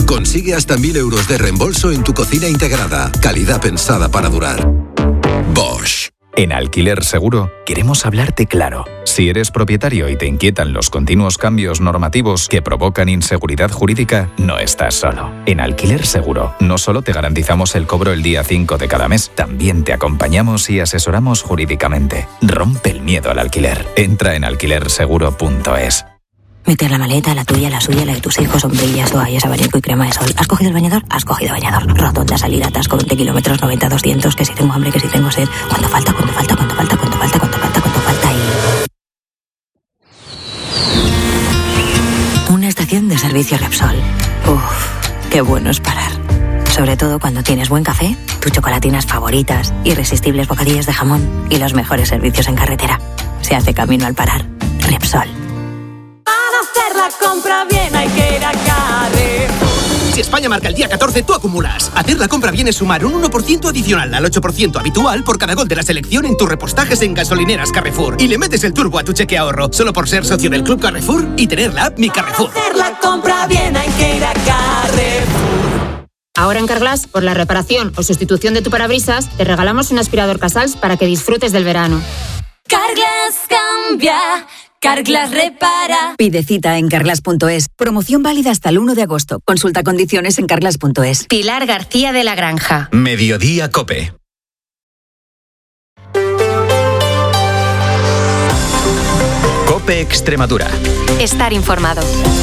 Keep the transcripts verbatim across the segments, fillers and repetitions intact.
Consigue hasta mil euros de reembolso en tu cocina integrada. Calidad pensada para durar. Bosch. En Alquiler Seguro queremos hablarte claro. Si eres propietario y te inquietan los continuos cambios normativos que provocan inseguridad jurídica, no estás solo. En Alquiler Seguro no solo te garantizamos el cobro el día cinco de cada mes, también te acompañamos y asesoramos jurídicamente. Rompe el miedo al alquiler. Entra en alquiler seguro punto es. Meter la maleta, la tuya, la suya, la de tus hijos, sombrillas, toallas, abanico y crema de sol. ¿Has cogido el bañador? Has cogido bañador. Rotonda, salida, atasco, veinte kilómetros, noventa, doscientos, que si tengo hambre, que si tengo sed. ¿Cuánto falta? ¿Cuánto falta? ¿Cuánto falta? ¿Cuánto falta? ¿Cuánto falta? ¿Cuánto falta? Y... Una estación de servicio Repsol. Uff, qué bueno es parar. Sobre todo cuando tienes buen café, tus chocolatinas favoritas, irresistibles bocadillos de jamón y los mejores servicios en carretera. Se hace camino al parar. Repsol. Hacer la compra bien hay que ir a Carrefour. Si España marca el día catorce, tú acumulas. Hacer la compra bien es sumar un uno por ciento adicional al ocho por ciento habitual por cada gol de la selección en tus repostajes en gasolineras Carrefour. Y le metes el turbo a tu cheque ahorro, solo por ser socio del Club Carrefour y tener la app Mi Carrefour. Hacer la compra bien hay que ir a Carrefour. Ahora en Carglass, por la reparación o sustitución de tu parabrisas, te regalamos un aspirador Casals para que disfrutes del verano. Carglass cambia. Carglass repara. Pide cita en carglass punto es. Promoción válida hasta el uno de agosto. Consulta condiciones en carglass punto es. Pilar García de la Granja. Mediodía Cope. Cope Extremadura. Estar informado.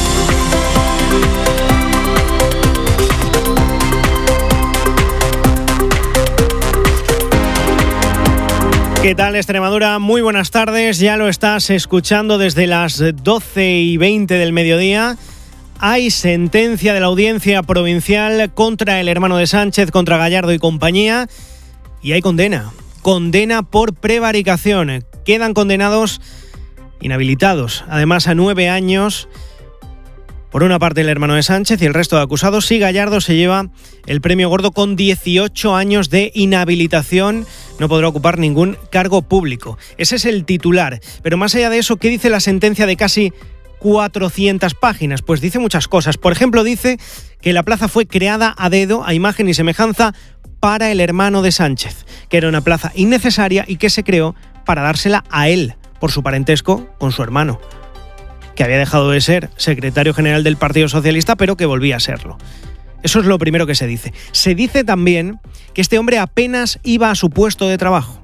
¿Qué tal, Extremadura? Muy buenas tardes. Ya lo estás escuchando desde las doce y veinte del mediodía. Hay sentencia de la Audiencia Provincial contra el hermano de Sánchez, contra Gallardo y compañía. Y hay condena. Condena por prevaricación. Quedan condenados, inhabilitados, además a nueve años. Por una parte el hermano de Sánchez y el resto de acusados. Sí, Gallardo se lleva el premio gordo con dieciocho años de inhabilitación. No podrá ocupar ningún cargo público. Ese es el titular. Pero más allá de eso, ¿qué dice la sentencia de casi cuatrocientas páginas? Pues dice muchas cosas. Por ejemplo, dice que la plaza fue creada a dedo, a imagen y semejanza, para el hermano de Sánchez, que era una plaza innecesaria y que se creó para dársela a él, por su parentesco con su hermano, que había dejado de ser secretario general del Partido Socialista, pero que volvía a serlo. Eso es lo primero que se dice. Se dice también que este hombre apenas iba a su puesto de trabajo.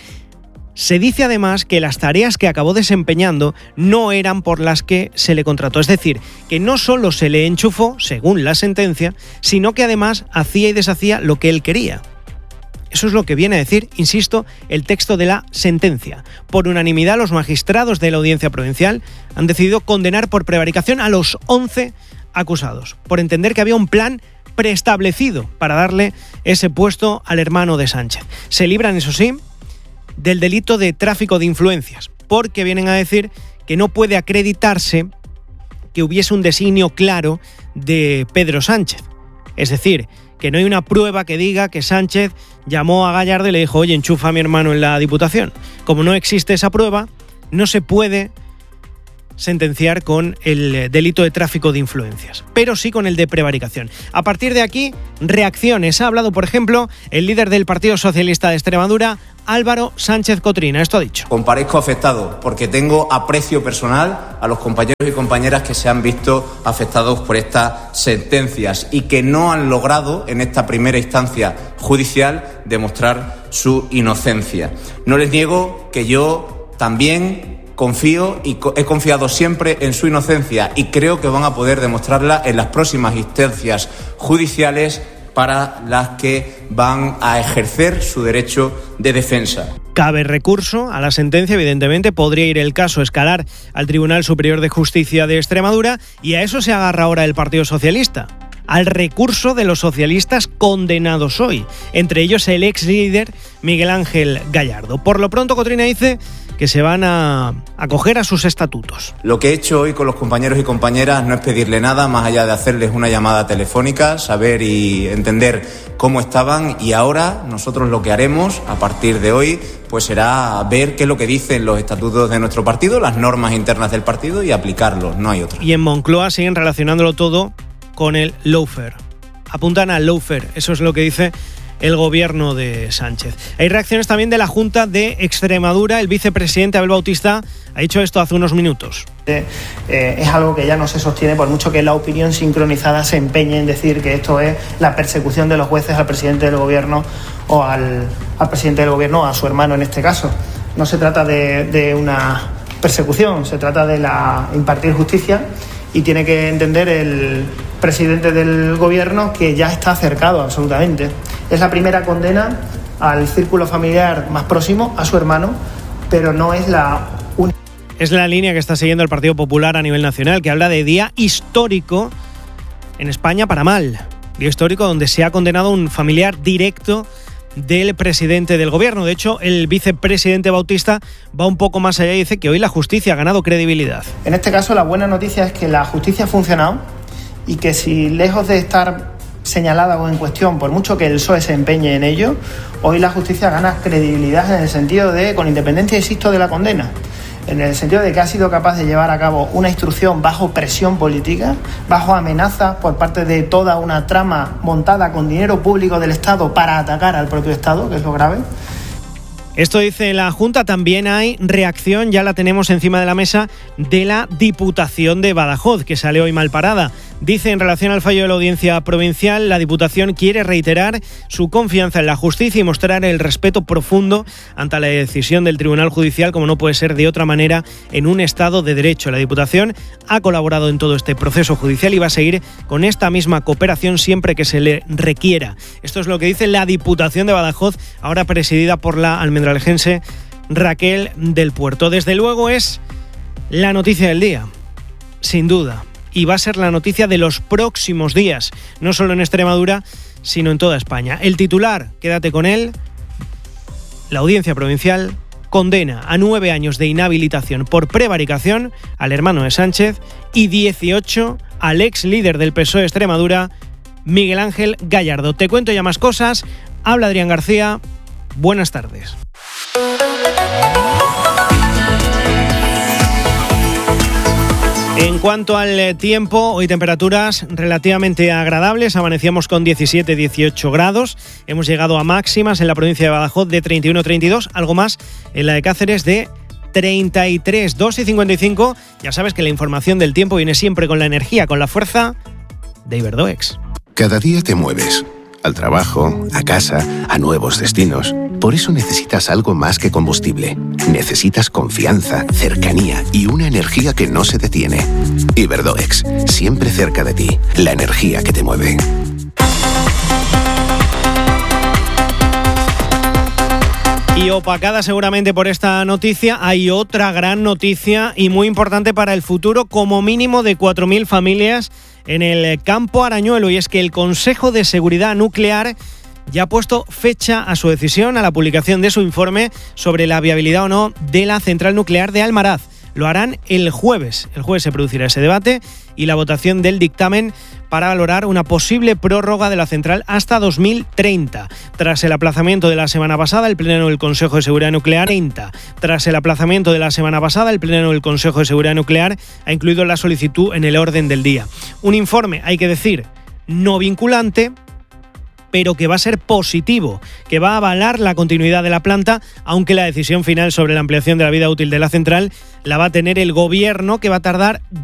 Se dice además que las tareas que acabó desempeñando no eran por las que se le contrató. Es decir, que no solo se le enchufó, según la sentencia, sino que además hacía y deshacía lo que él quería. Eso es lo que viene a decir, insisto, el texto de la sentencia. Por unanimidad, los magistrados de la Audiencia Provincial han decidido condenar por prevaricación a los once acusados, por entender que había un plan preestablecido para darle ese puesto al hermano de Sánchez. Se libran, eso sí, del delito de tráfico de influencias, porque vienen a decir que no puede acreditarse que hubiese un designio claro de Pedro Sánchez. Es decir, que no hay una prueba que diga que Sánchez llamó a Gallardo y le dijo: oye, enchufa a mi hermano en la Diputación. Como no existe esa prueba, no se puede sentenciar con el delito de tráfico de influencias, pero sí con el de prevaricación. A partir de aquí, reacciones. Ha hablado, por ejemplo, el líder del Partido Socialista de Extremadura, Álvaro Sánchez Cotrina. Esto ha dicho: comparezco afectado porque tengo aprecio personal a los compañeros y compañeras que se han visto afectados por estas sentencias y que no han logrado en esta primera instancia judicial demostrar su inocencia. No les niego que yo también confío y he confiado siempre en su inocencia y creo que van a poder demostrarla en las próximas instancias judiciales para las que van a ejercer su derecho de defensa. Cabe recurso a la sentencia, evidentemente. Podría ir el caso a escalar al Tribunal Superior de Justicia de Extremadura y a eso se agarra ahora el Partido Socialista, al recurso de los socialistas condenados hoy, entre ellos el ex líder Miguel Ángel Gallardo. Por lo pronto, Cotrina dice que se van a acoger a sus estatutos. Lo que he hecho hoy con los compañeros y compañeras no es pedirle nada más allá de hacerles una llamada telefónica, saber y entender cómo estaban, y ahora nosotros lo que haremos a partir de hoy pues será ver qué es lo que dicen los estatutos de nuestro partido, las normas internas del partido y aplicarlos, no hay otra. Y en Moncloa siguen relacionándolo todo con el lawfare. Apuntan al lawfare, eso es lo que dice el gobierno de Sánchez. Hay reacciones también de la Junta de Extremadura. El vicepresidente Abel Bautista ha dicho esto hace unos minutos. Eh, es algo que ya no se sostiene, por mucho que la opinión sincronizada se empeñe en decir que esto es la persecución de los jueces al presidente del gobierno o al, al presidente del gobierno o a su hermano en este caso. No se trata de, de una persecución, se trata de la impartir justicia, y tiene que entender el presidente del gobierno que ya está acercado absolutamente. Es la primera condena al círculo familiar más próximo, a su hermano, pero no es la única. Es la línea que está siguiendo el Partido Popular a nivel nacional, que habla de día histórico en España para mal. Día histórico donde se ha condenado un familiar directo del presidente del gobierno. De hecho, el vicepresidente Bautista va un poco más allá y dice que hoy la justicia ha ganado credibilidad. En este caso, la buena noticia es que la justicia ha funcionado y que, si lejos de estar señalada o en cuestión, por mucho que el P S O E se empeñe en ello, hoy la justicia gana credibilidad en el sentido de, con independencia, insisto, de la condena, en el sentido de que ha sido capaz de llevar a cabo una instrucción bajo presión política, bajo amenaza por parte de toda una trama montada con dinero público del Estado para atacar al propio Estado, que es lo grave. Esto dice la Junta. También hay reacción, ya la tenemos encima de la mesa, de la Diputación de Badajoz, que sale hoy mal parada. Dice, en relación al fallo de la Audiencia Provincial, la Diputación quiere reiterar su confianza en la justicia y mostrar el respeto profundo ante la decisión del Tribunal Judicial, como no puede ser de otra manera en un Estado de Derecho. La Diputación ha colaborado en todo este proceso judicial y va a seguir con esta misma cooperación siempre que se le requiera. Esto es lo que dice la Diputación de Badajoz, ahora presidida por la almendralejense Raquel del Puerto. Desde luego es la noticia del día, sin duda. Y va a ser la noticia de los próximos días, no solo en Extremadura, sino en toda España. El titular, quédate con él, la Audiencia Provincial condena a nueve años de inhabilitación por prevaricación al hermano de Sánchez y dieciocho al ex líder del P S O E de Extremadura, Miguel Ángel Gallardo. Te cuento ya más cosas. Habla Adrián García. Buenas tardes. En cuanto al tiempo, hoy temperaturas relativamente agradables. Amanecíamos con diecisiete dieciocho grados. Hemos llegado a máximas en la provincia de Badajoz de treinta y uno treinta y dos, algo más en la de Cáceres de treinta y tres, dos y cincuenta y cinco. Ya sabes que la información del tiempo viene siempre con la energía, con la fuerza de Iberdoex. Cada día te mueves. Al trabajo, a casa, a nuevos destinos. Por eso necesitas algo más que combustible. Necesitas confianza, cercanía y una energía que no se detiene. Iberdoex, siempre cerca de ti. La energía que te mueve. Y opacada seguramente por esta noticia, hay otra gran noticia y muy importante para el futuro, como mínimo de cuatro mil familias en el Campo Arañuelo, y es que el Consejo de Seguridad Nuclear ya ha puesto fecha a su decisión, a la publicación de su informe sobre la viabilidad o no de la central nuclear de Almaraz. Lo harán el jueves. El jueves se producirá ese debate y la votación del dictamen para valorar una posible prórroga de la central hasta dos mil treinta. Tras el aplazamiento de la semana pasada, el Pleno del Consejo de Seguridad Nuclear treinta. Tras el aplazamiento de la semana pasada, el Pleno del Consejo de Seguridad Nuclear ha incluido la solicitud en el orden del día. Un informe, hay que decir, no vinculante, pero que va a ser positivo, que va a avalar la continuidad de la planta, aunque la decisión final sobre la ampliación de la vida útil de la central la va a tener el gobierno, que va a tardar